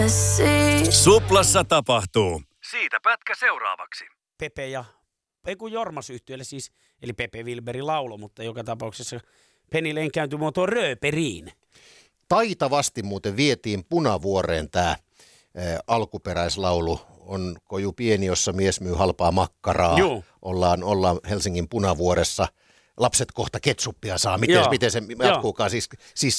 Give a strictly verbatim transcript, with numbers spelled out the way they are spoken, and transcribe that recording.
Suplassa tapahtuu. Siitä pätkä seuraavaksi. Pepe ja, ei kun Jormas yhtyeelle siis, eli Pepe Wilberin laulo, mutta joka tapauksessa Penny Lane kääntyi muotoon Rööperiin. Taitavasti muuten vietiin Punavuoreen tämä alkuperäislaulu. On koju pieni, jossa mies myy halpaa makkaraa. Ollaan, ollaan Helsingin Punavuoressa. Lapset kohta ketsuppia saa. Miten, miten se jatkuukaan? Siis, siis